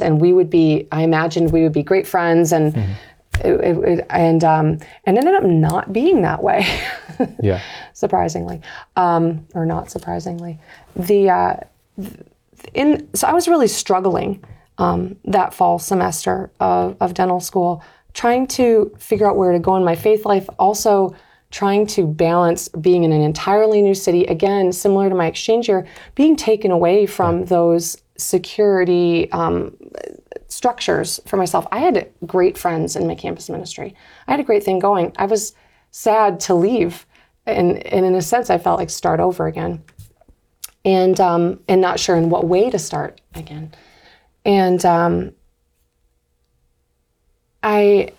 and I imagined we would be great friends, and it ended up not being that way. Yeah. Surprisingly, or not surprisingly. So I was really struggling that fall semester of dental school, trying to figure out where to go in my faith life, also trying to balance being in an entirely new city, again, similar to my exchange year, being taken away from those security structures for myself. I had great friends in my campus ministry. I had a great thing going. I was sad to leave, and in a sense, I felt like start over again, and not sure in what way to start again. And I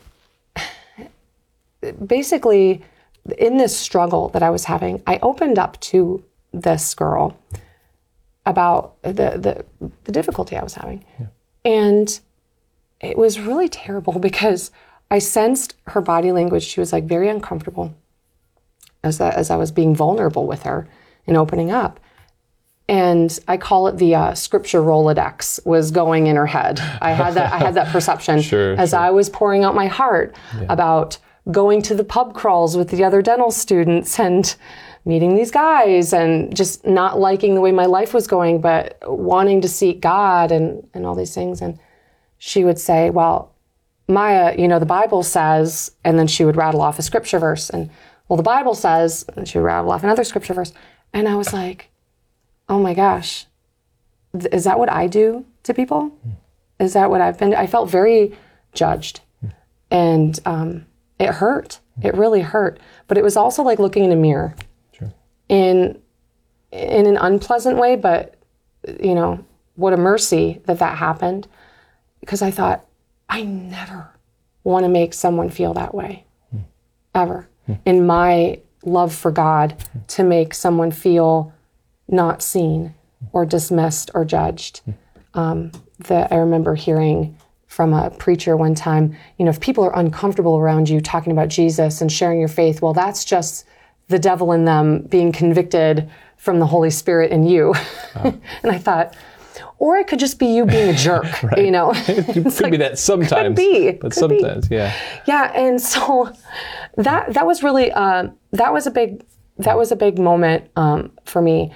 basically, in this struggle that I was having, I opened up to this girl about the difficulty I was having. Yeah. And it was really terrible because I sensed her body language. She was like very uncomfortable as I was being vulnerable with her and opening up. And I call it the scripture Rolodex was going in her head. I had that perception as I was pouring out my heart about going to the pub crawls with the other dental students and meeting these guys and just not liking the way my life was going, but wanting to seek God and all these things. And she would say, well, Maya, the Bible says, and then she would rattle off a scripture verse. And, well, the Bible says, and she would rattle off another scripture verse. And I was like, oh my gosh, is that what I do to people? Is that what I've been? I felt very judged, and it hurt. It really hurt. But it was also like looking in a mirror, in an unpleasant way. But what a mercy that happened, because I thought, I never want to make someone feel that way, ever. In my love for God, to make someone feel not seen or dismissed or judged. That I remember hearing from a preacher one time, if people are uncomfortable around you talking about Jesus and sharing your faith, well, that's just the devil in them being convicted from the Holy Spirit in you. And I thought, or it could just be you being a jerk, It could be that sometimes. But sometimes. Yeah. And so that was really, that was a big moment for me.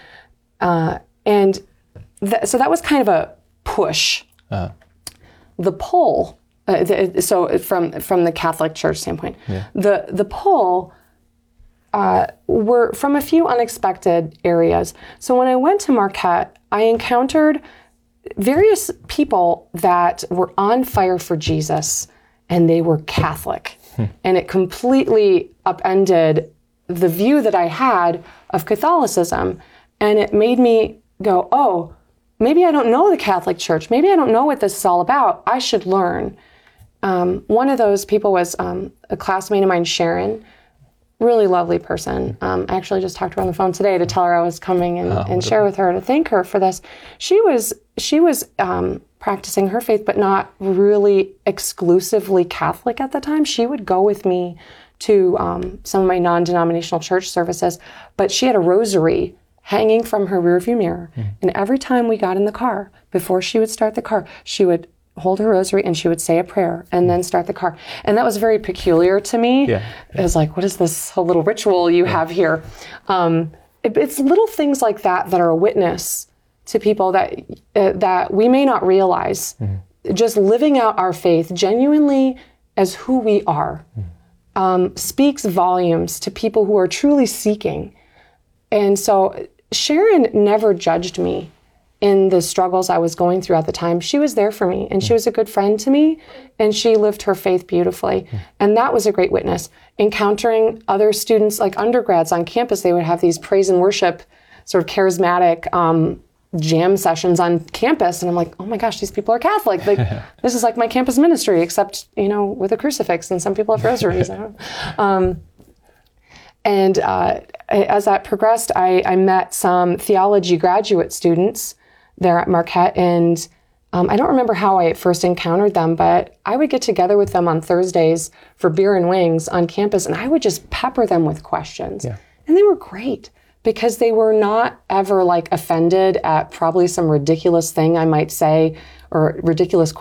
So that was kind of a push. The pull, so from the Catholic Church standpoint, the pull were from a few unexpected areas. So when I went to Marquette, I encountered various people that were on fire for Jesus, and they were Catholic. And it completely upended the view that I had of Catholicism. And it made me go, oh, maybe I don't know the Catholic Church. Maybe I don't know what this is all about. I should learn. One of those people was a classmate of mine, Sharon. Really lovely person. I actually just talked to her on the phone today to tell her I was coming and share with her, to thank her for this. She was practicing her faith, but not really exclusively Catholic at the time. She would go with me to some of my non-denominational church services, but she had a rosary hanging from her rearview mirror. And every time we got in the car, before she would start the car, she would hold her rosary and she would say a prayer and then start the car. And that was very peculiar to me. It was like, what is this little ritual you have here? It's little things like that are a witness to people that we may not realize. Just living out our faith genuinely as who we are speaks volumes to people who are truly seeking. And so Sharon never judged me in the struggles I was going through at the time. She was there for me, and she was a good friend to me, and she lived her faith beautifully. And that was a great witness. Encountering other students, like undergrads on campus, they would have these praise and worship, sort of charismatic jam sessions on campus. And I'm like, oh my gosh, these people are Catholic. Like, this is like my campus ministry, except, with a crucifix, and some people have rosaries. And as that progressed, I met some theology graduate students there at Marquette, and I don't remember how I first encountered them, but I would get together with them on Thursdays for beer and wings on campus, and I would just pepper them with questions. And they were great, because they were not ever offended at probably some ridiculous thing I might say or ridiculous